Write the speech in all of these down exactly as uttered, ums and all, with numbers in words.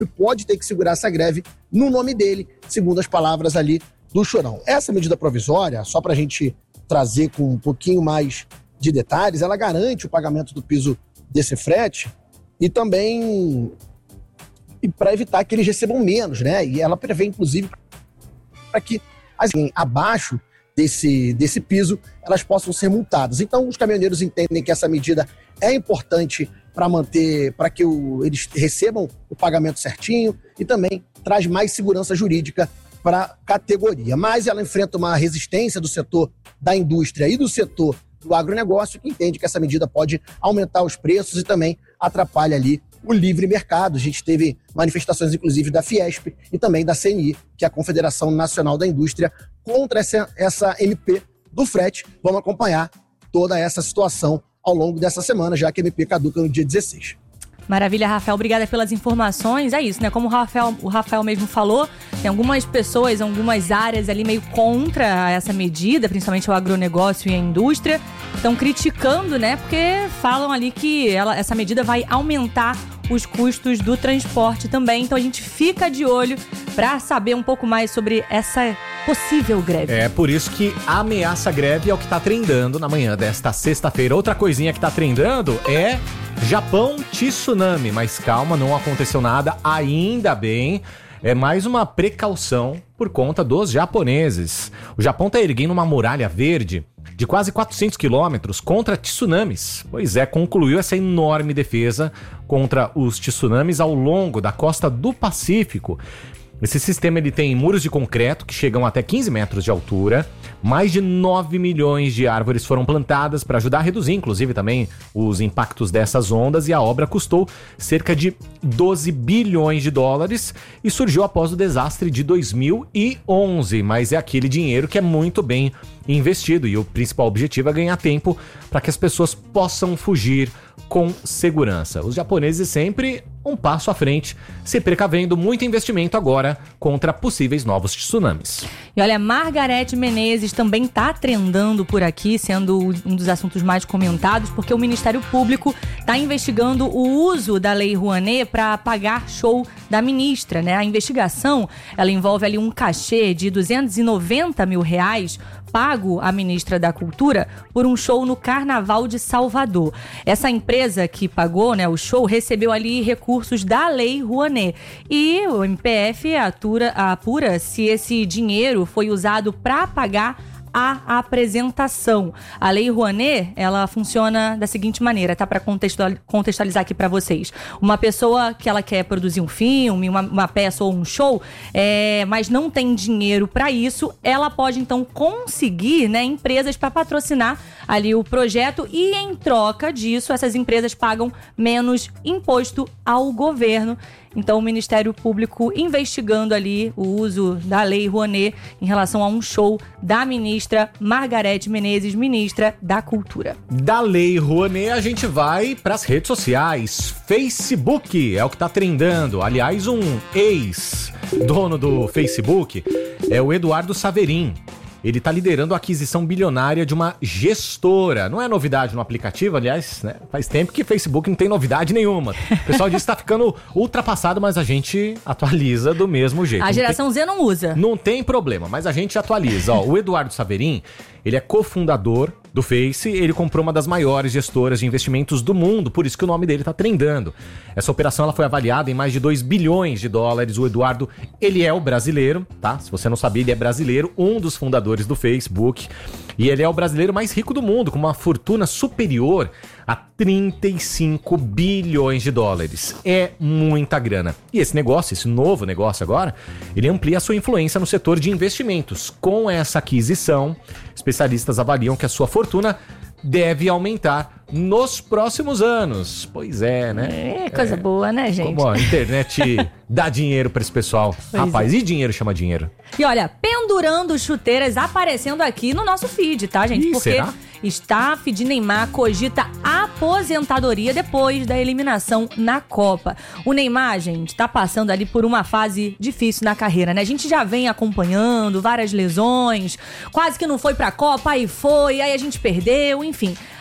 pode ter que segurar essa greve no nome dele, segundo as palavras ali do Chorão. Essa medida provisória, só para a gente trazer com um pouquinho mais de detalhes, ela garante o pagamento do piso desse frete e também para evitar que eles recebam menos, né? E ela prevê, inclusive, para que assim, abaixo desse, desse piso elas possam ser multadas. Então, os caminhoneiros entendem que essa medida é importante para manter, para que o, eles recebam o pagamento certinho e também traz mais segurança jurídica para a categoria. Mas ela enfrenta uma resistência do setor da indústria e do setor do agronegócio, que entende que essa medida pode aumentar os preços e também atrapalha ali o livre mercado. A gente teve manifestações, inclusive, da Fiesp e também da C N I, que é a Confederação Nacional da Indústria, contra essa, essa M P do frete. Vamos acompanhar toda essa situação ao longo dessa semana, já que a M P caduca no dia dezesseis. Maravilha, Rafael. Obrigada pelas informações. É isso, né? Como o Rafael, o Rafael mesmo falou, tem algumas pessoas, algumas áreas ali meio contra essa medida, principalmente o agronegócio e a indústria, estão criticando, né? Porque falam ali que ela, essa medida vai aumentar os custos do transporte também. Então a gente fica de olho para saber um pouco mais sobre essa possível greve. É por isso que a ameaça greve é o que está trendando na manhã desta sexta-feira. Outra coisinha que está trendando é Japão tsunami, mas calma, não aconteceu nada, ainda bem. É mais uma precaução por conta dos japoneses. O Japão está erguendo uma muralha verde de quase quatrocentos quilômetros contra tsunamis. Pois é, concluiu essa enorme defesa contra os tsunamis ao longo da costa do Pacífico. Esse sistema ele tem muros de concreto que chegam até quinze metros de altura. Mais de nove milhões de árvores foram plantadas para ajudar a reduzir, inclusive, também os impactos dessas ondas. E a obra custou cerca de doze bilhões de dólares e surgiu após o desastre de dois mil e onze. Mas é aquele dinheiro que é muito bem investido e o principal objetivo é ganhar tempo para que as pessoas possam fugir com segurança. Os japoneses sempre um passo à frente, se precavendo, muito investimento agora contra possíveis novos tsunamis. E olha, Margareth Menezes também está trendando por aqui, sendo um dos assuntos mais comentados, porque o Ministério Público está investigando o uso da Lei Rouanet para pagar show da ministra, né? A investigação, ela envolve ali um cachê de duzentos e noventa mil reais pago à ministra da Cultura por um show no Carnaval de Salvador. Essa empresa que pagou, né, o show recebeu ali recursos da Lei Rouanet. E o M P F atura, apura se esse dinheiro foi usado para pagar a apresentação. A Lei Rouanet, ela funciona da seguinte maneira, tá? Para contextualizar aqui para vocês. Uma pessoa que ela quer produzir um filme, uma, uma peça ou um show, é, mas não tem dinheiro para isso, ela pode então conseguir, né, empresas para patrocinar ali o projeto e em troca disso essas empresas pagam menos imposto ao governo. Então, o Ministério Público investigando ali o uso da Lei Rouanet em relação a um show da ministra Margareth Menezes, ministra da Cultura. Da Lei Rouanet, a gente vai para as redes sociais. Facebook é o que está trendando. Aliás, um ex-dono do Facebook é o Eduardo Saverin. Ele está liderando a aquisição bilionária de uma gestora. Não é novidade no aplicativo, aliás, né? Faz tempo que Facebook não tem novidade nenhuma. O pessoal diz que está ficando ultrapassado, mas a gente atualiza do mesmo jeito. A geração não tem, Z não usa. Não tem problema, mas a gente atualiza. Ó, o Eduardo Saverin, ele é cofundador do Face, ele comprou uma das maiores gestoras de investimentos do mundo, por isso que o nome dele tá trendando. Essa operação ela foi avaliada em mais de dois bilhões de dólares. O Eduardo, ele é o brasileiro, tá? Se você não sabia, ele é brasileiro, um dos fundadores do Facebook. E ele é o brasileiro mais rico do mundo, com uma fortuna superior a trinta e cinco bilhões de dólares. É muita grana. E esse negócio, esse novo negócio agora, ele amplia a sua influência no setor de investimentos. Com essa aquisição, especialistas avaliam que a sua fortuna deve aumentar nos próximos anos. Pois é, né? É coisa é. boa, né, gente? Como a internet dá dinheiro pra esse pessoal. Pois Rapaz, é. e dinheiro chama dinheiro. E olha, pendurando chuteiras aparecendo aqui no nosso feed, tá, gente? Ih, Porque será? Staff de Neymar cogita aposentadoria depois da eliminação na Copa. O Neymar, gente, tá passando ali por uma fase difícil na carreira, né? A gente já vem acompanhando várias lesões, quase que não foi pra Copa, aí foi, aí a gente perdeu, enfim.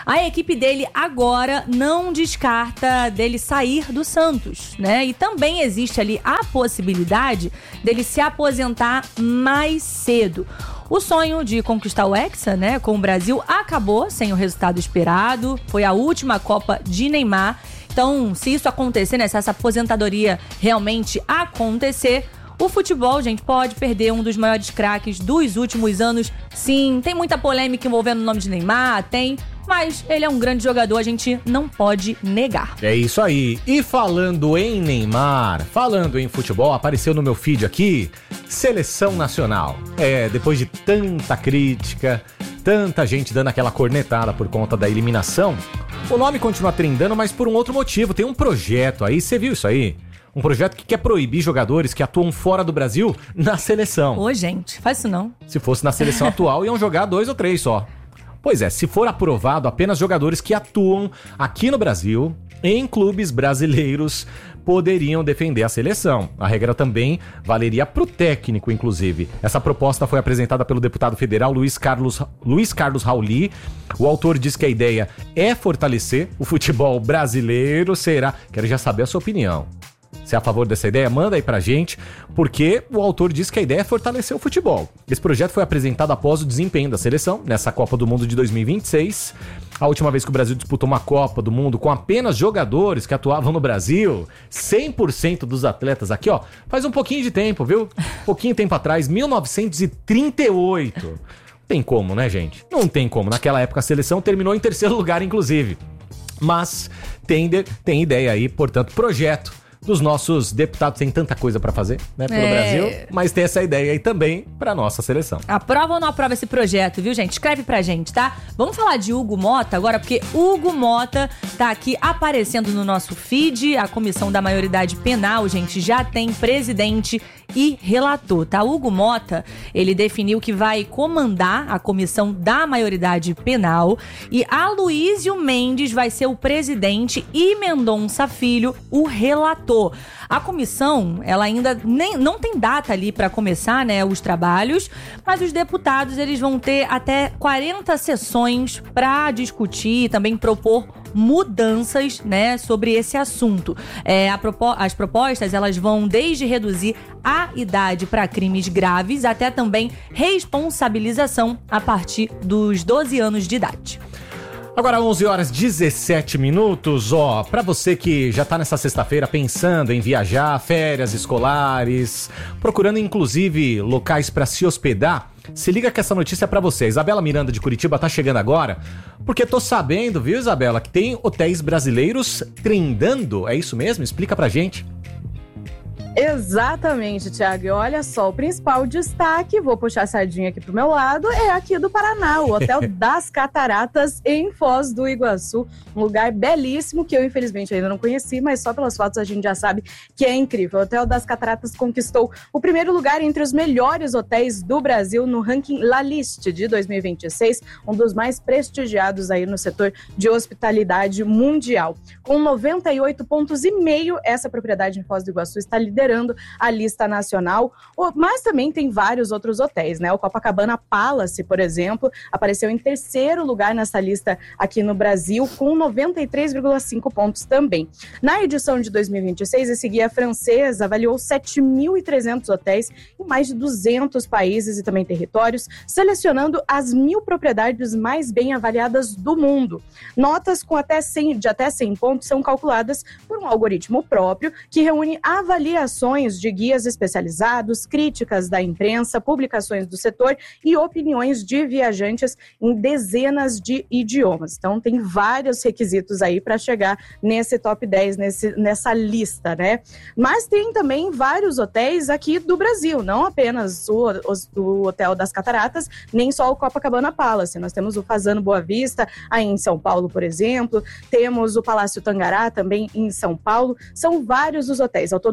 A equipe dele agora não descarta dele sair do Santos, né? E também existe ali a possibilidade dele se aposentar mais cedo. O sonho de conquistar o Hexa, né, com o Brasil acabou sem o resultado esperado. Foi a última Copa de Neymar. Então, se isso acontecer, né, se essa aposentadoria realmente acontecer, o futebol, gente, pode perder um dos maiores craques dos últimos anos. Sim, tem muita polêmica envolvendo o nome de Neymar, tem, mas ele é um grande jogador, a gente não pode negar. É isso aí. E falando em Neymar, falando em futebol, apareceu no meu feed aqui, Seleção Nacional. É, depois de tanta crítica, tanta gente dando aquela cornetada por conta da eliminação, o nome continua trendando, mas por um outro motivo. Tem um projeto aí, você viu isso aí? Um projeto que quer proibir jogadores que atuam fora do Brasil na seleção. Ô, gente, faz isso não. Se fosse na seleção atual, iam jogar dois ou três só. Pois é, se for aprovado, apenas jogadores que atuam aqui no Brasil, em clubes brasileiros, poderiam defender a seleção. A regra também valeria para o técnico, inclusive. Essa proposta foi apresentada pelo deputado federal Luiz Carlos, Luiz Carlos Rauli. O autor diz que a ideia é fortalecer o futebol brasileiro. Será? Quero já saber a sua opinião. Se é a favor dessa ideia, manda aí pra gente, porque o autor diz que a ideia é fortalecer o futebol. Esse projeto foi apresentado após o desempenho da seleção nessa Copa do Mundo de dois mil e vinte e seis. A última vez que o Brasil disputou uma Copa do Mundo com apenas jogadores que atuavam no Brasil, cem por cento dos atletas aqui, ó, faz um pouquinho de tempo, viu? Um pouquinho tempo atrás, mil novecentos e trinta e oito. Não tem como, né, gente? Não tem como. Naquela época a seleção terminou em terceiro lugar, inclusive. Mas tem, de, tem ideia aí, portanto, projeto dos nossos deputados. Tem tanta coisa pra fazer, né, pelo É. Brasil, mas tem essa ideia aí também pra nossa seleção. Aprova ou não aprova esse projeto, viu, gente? Escreve pra gente, tá? Vamos falar de Hugo Mota agora, porque Hugo Mota tá aqui aparecendo no nosso feed. A Comissão da Maioridade Penal, gente, já tem presidente e relator, tá? Hugo Mota, ele definiu que vai comandar a Comissão da Maioridade Penal e Aloysio Mendes vai ser o presidente e Mendonça Filho o relator. A comissão, ela ainda nem, não tem data ali para começar, né, os trabalhos, mas os deputados, eles vão ter até quarenta sessões para discutir e também propor mudanças, né, sobre esse assunto. É, a propo- as propostas, elas vão desde reduzir a idade para crimes graves até também responsabilização a partir dos doze anos de idade. Agora onze horas e dezessete minutos, ó, pra você que já tá nessa sexta-feira pensando em viajar, férias escolares, procurando inclusive locais pra se hospedar, se liga que essa notícia é pra você. Isabela Miranda de Curitiba tá chegando agora, porque tô sabendo, viu, Isabela, que tem hotéis brasileiros trendando, é isso mesmo? Explica pra gente. Exatamente, Thiago. E olha só, o principal destaque, vou puxar a sardinha aqui pro meu lado, é aqui do Paraná, o Hotel das Cataratas, em Foz do Iguaçu. Um lugar belíssimo que eu, infelizmente, ainda não conheci, mas só pelas fotos a gente já sabe que é incrível. O Hotel das Cataratas conquistou o primeiro lugar entre os melhores hotéis do Brasil no ranking La Liste de dois mil e vinte e seis, um dos mais prestigiados aí no setor de hospitalidade mundial. Com noventa e oito pontos e meio, essa propriedade em Foz do Iguaçu está liderando a lista nacional, mas também tem vários outros hotéis, né? O Copacabana Palace, por exemplo, apareceu em terceiro lugar nessa lista aqui no Brasil, com noventa e três vírgula cinco pontos também. Na edição de dois mil e vinte e seis, esse guia francês avaliou sete mil e trezentos hotéis em mais de duzentos países e também territórios, selecionando as mil propriedades mais bem avaliadas do mundo. Notas com até cem, de até cem pontos são calculadas por um algoritmo próprio que reúne avaliações de guias especializados, críticas da imprensa, publicações do setor e opiniões de viajantes em dezenas de idiomas. Então, tem vários requisitos aí para chegar nesse top dez, nesse, nessa lista, né? Mas tem também vários hotéis aqui do Brasil, não apenas o, o, o Hotel das Cataratas, nem só o Copacabana Palace. Nós temos o Fazano Boa Vista, aí em São Paulo, por exemplo. Temos o Palácio Tangará, também em São Paulo. São vários os hotéis. Ao todo, são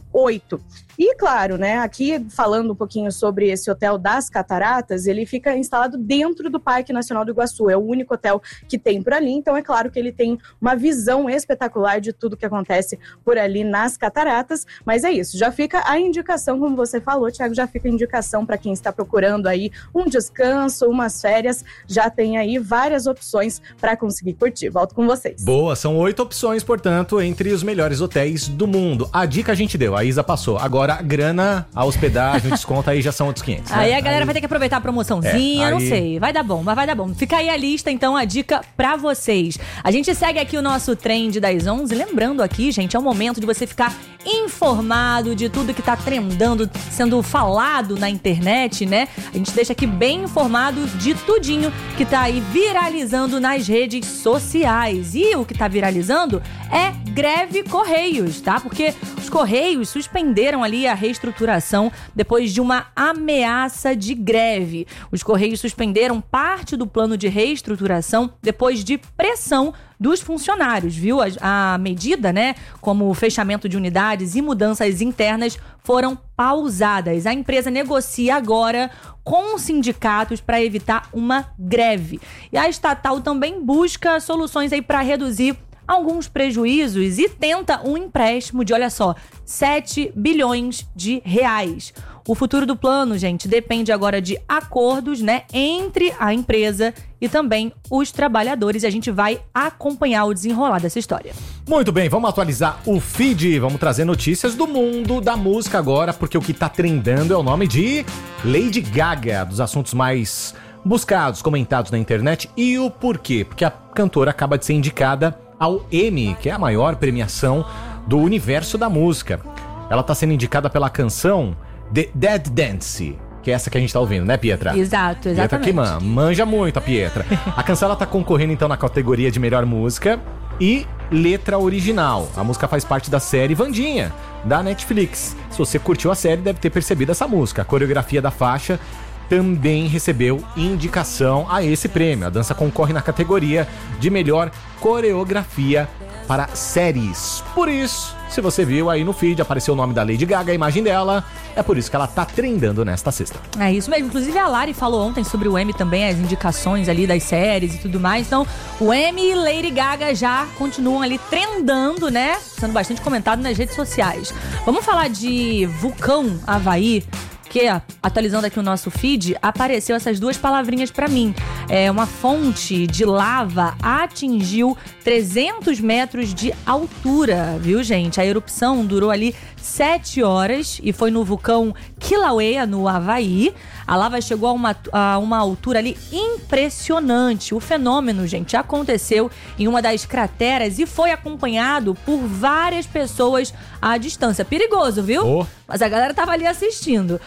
oito. E claro, né, aqui falando um pouquinho sobre esse Hotel das Cataratas, ele fica instalado dentro do Parque Nacional do Iguaçu, é o único hotel que tem por ali, então é claro que ele tem uma visão espetacular de tudo que acontece por ali nas cataratas, mas é isso, já fica a indicação, como você falou, Thiago, já fica a indicação para quem está procurando aí um descanso, umas férias, já tem aí várias opções para conseguir curtir. Volto com vocês. Boa, são oito opções, portanto, entre os melhores hotéis do mundo. A dica a gente deu, a Isa passou. Agora, a grana, a hospedagem, o desconto aí já são outros quinhentos. Né? Aí a galera aí vai ter que aproveitar a promoçãozinha, é, aí... não sei. Vai dar bom, mas vai dar bom. Fica aí a lista, então, a dica pra vocês. A gente segue aqui o nosso trend das onze. Lembrando aqui, gente, é o momento de você ficar informado de tudo que tá trendando, sendo falado na internet, né? A gente deixa aqui bem informado de tudinho que tá aí viralizando nas redes sociais. E o que tá viralizando é greve Correios, tá? Porque os Correios suspenderam ali a reestruturação depois de uma ameaça de greve. Os Correios suspenderam parte do plano de reestruturação depois de pressão dos funcionários, viu? A, a medida, né, como o fechamento de unidades e mudanças internas foram pausadas. A empresa negocia agora com os sindicatos para evitar uma greve. E a estatal também busca soluções aí para reduzir alguns prejuízos e tenta um empréstimo de, olha só, sete bilhões de reais. O futuro do plano, gente, depende agora de acordos, né, entre a empresa e também os trabalhadores. E a gente vai acompanhar o desenrolar dessa história. Muito bem, vamos atualizar o feed, vamos trazer notícias do mundo da música agora, porque o que tá trendando é o nome de Lady Gaga, dos assuntos mais buscados, comentados na internet. E o porquê? Porque a cantora acaba de ser indicada ao Emmy, que é a maior premiação do universo da música. Ela tá sendo indicada pela canção The Dead Dance, que é essa que a gente tá ouvindo, né, Pietra? Exato, exatamente. Pietra que man, manja muito a Pietra. A canção ela tá concorrendo então na categoria de melhor música e letra original. A música faz parte da série Wandinha, da Netflix. Se você curtiu a série, deve ter percebido essa música. A coreografia da faixa também recebeu indicação a esse prêmio. A dança concorre na categoria de melhor coreografia para séries. Por isso, se você viu aí no feed, apareceu o nome da Lady Gaga, a imagem dela, é por isso que ela tá trendando nesta sexta. É isso mesmo. Inclusive a Lari falou ontem sobre o Emmy também, as indicações ali das séries e tudo mais. Então, o Emmy e Lady Gaga já continuam ali trendando, né? Sendo bastante comentado nas redes sociais. Vamos falar de Vulcão Havaí, que, atualizando aqui o nosso feed, apareceu essas duas palavrinhas pra mim. É, uma fonte de lava atingiu trezentos metros de altura, viu, gente? A erupção durou ali sete horas e foi no vulcão Kilauea, no Havaí. A lava chegou a uma, a uma altura ali impressionante. O fenômeno, gente, aconteceu em uma das crateras e foi acompanhado por várias pessoas à distância. Perigoso, viu? Oh. Mas a galera tava ali assistindo.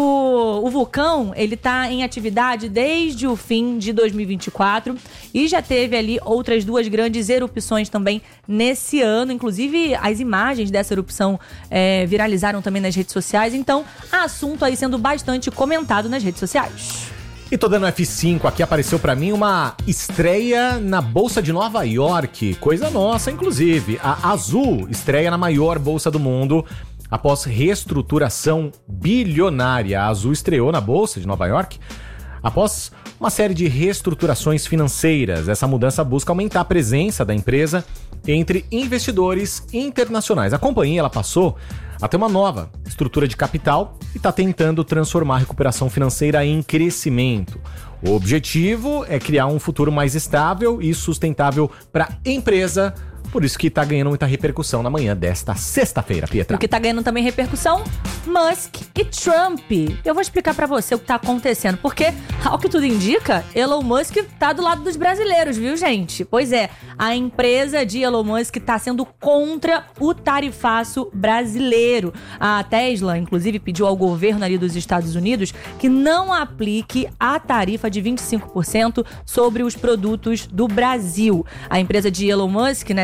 O, o vulcão, ele tá em atividade desde o fim de dois mil e vinte e quatro e já teve ali outras duas grandes erupções também nesse ano. Inclusive, as imagens dessa erupção é, viralizaram também nas redes sociais. Então, assunto aí sendo bastante comentado nas redes sociais. E tô dando F cinco aqui, apareceu pra mim uma estreia na Bolsa de Nova York. Coisa nossa, inclusive. A Azul estreia na maior bolsa do mundo após reestruturação bilionária. A Azul estreou na Bolsa de Nova York após uma série de reestruturações financeiras. Essa mudança busca aumentar a presença da empresa entre investidores internacionais. A companhia ela passou a ter uma nova estrutura de capital e está tentando transformar a recuperação financeira em crescimento. O objetivo é criar um futuro mais estável e sustentável para a empresa. Por isso que tá ganhando muita repercussão na manhã desta sexta-feira, Pietra. O que tá ganhando também repercussão? Musk e Trump. Eu vou explicar pra você o que tá acontecendo, porque, ao que tudo indica, Elon Musk tá do lado dos brasileiros, viu, gente? Pois é, a empresa de Elon Musk tá sendo contra o tarifaço brasileiro. A Tesla, inclusive, pediu ao governo ali dos Estados Unidos que não aplique a tarifa de vinte e cinco por cento sobre os produtos do Brasil. A empresa de Elon Musk, né,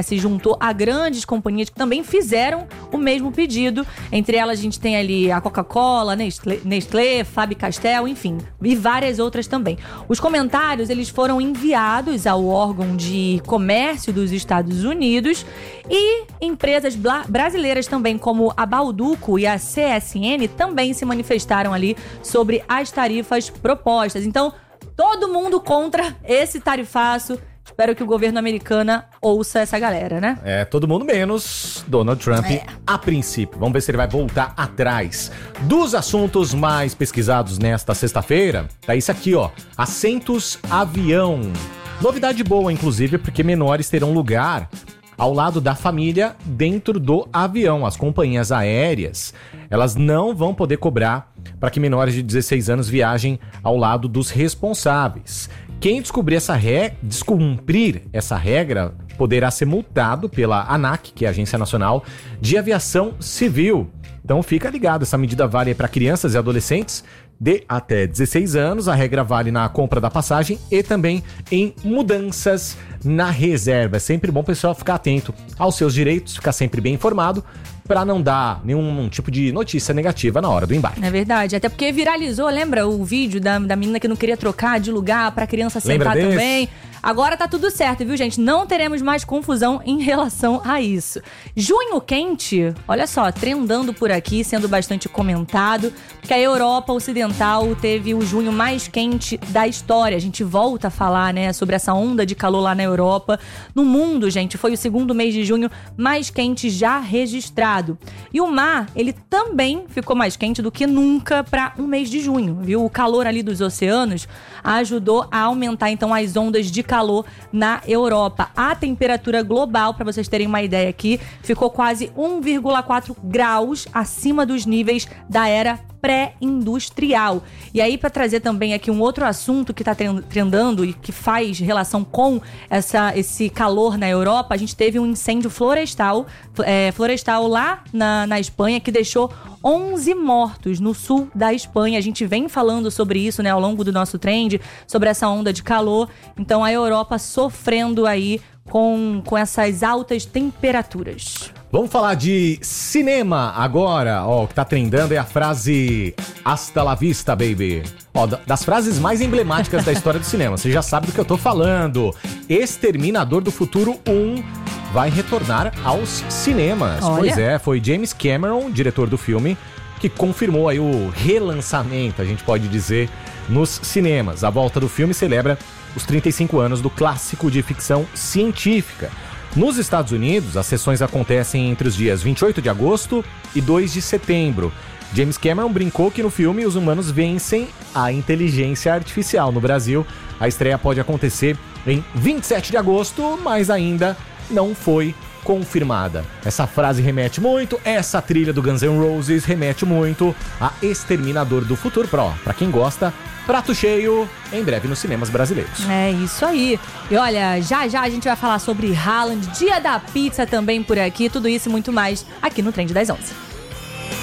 se juntou a grandes companhias que também fizeram o mesmo pedido. Entre elas a gente tem ali a Coca-Cola, Nestlé, Nestlé, Faber-Castell, enfim, e várias outras também. Os comentários, eles foram enviados ao órgão de comércio dos Estados Unidos e empresas bla- brasileiras também, como a Bauducco e a C S N, também se manifestaram ali sobre as tarifas propostas. Então, todo mundo contra esse tarifaço. Espero que o governo americano ouça essa galera, né? É, todo mundo menos Donald Trump É. a princípio. Vamos ver se ele vai voltar atrás. Dos assuntos mais pesquisados nesta sexta-feira, tá isso aqui, ó. Assentos avião. Novidade boa, inclusive, porque menores terão lugar ao lado da família dentro do avião. As companhias aéreas, elas não vão poder cobrar para que menores de dezesseis anos viajem ao lado dos responsáveis. Quem descobrir essa regra, descumprir essa regra poderá ser multado pela ANAC, que é a Agência Nacional de Aviação Civil. Então fica ligado, essa medida vale para crianças e adolescentes de até dezesseis anos. A regra vale na compra da passagem e também em mudanças na reserva. É sempre bom o pessoal ficar atento aos seus direitos, ficar sempre bem informado, para não dar nenhum tipo de notícia negativa na hora do embarque. É verdade, até porque viralizou, lembra o vídeo da, da menina que não queria trocar de lugar pra criança sentar também? Agora tá tudo certo, viu, gente? Não teremos mais confusão em relação a isso. Junho quente, olha só, trendando por aqui, sendo bastante comentado, que a Europa Ocidental teve o junho mais quente da história. A gente volta a falar, né, sobre essa onda de calor lá na Europa. No mundo, gente, foi o segundo mês de junho mais quente já registrado. E o mar, ele também ficou mais quente do que nunca para um mês de junho, viu? O calor ali dos oceanos ajudou a aumentar, então, as ondas de calor na Europa. A temperatura global, para vocês terem uma ideia aqui, ficou quase um vírgula quatro graus acima dos níveis da era pré-industrial. E aí, para trazer também aqui um outro assunto que está trendando e que faz relação com essa, esse calor na Europa, a gente teve um incêndio florestal, é, florestal lá na, na Espanha, que deixou onze mortos no sul da Espanha. A gente vem falando sobre isso, né, ao longo do nosso trend, sobre essa onda de calor. Então, a Europa sofrendo aí com, com essas altas temperaturas. Vamos falar de cinema agora. Ó, o que tá trendando é a frase "Hasta la vista, baby". Ó, das frases mais emblemáticas da história do cinema. Você já sabe do que eu tô falando. Exterminador do Futuro um vai retornar aos cinemas. Olha. Pois é, foi James Cameron, diretor do filme, que confirmou aí o relançamento, a gente pode dizer, nos cinemas. A volta do filme celebra os trinta e cinco anos do clássico de ficção científica. Nos Estados Unidos, as sessões acontecem entre os dias vinte e oito de agosto e dois de setembro. James Cameron brincou que no filme os humanos vencem a inteligência artificial. No Brasil, a estreia pode acontecer em vinte e sete de agosto, mas ainda não foi confirmada. Essa frase remete muito, essa trilha do Guns N' Roses remete muito a Exterminador do Futuro. Pra, pra quem gosta, prato cheio, em breve nos cinemas brasileiros. É isso aí. E olha, já já a gente vai falar sobre Haaland, Dia da Pizza também por aqui, tudo isso e muito mais aqui no Trend das onze.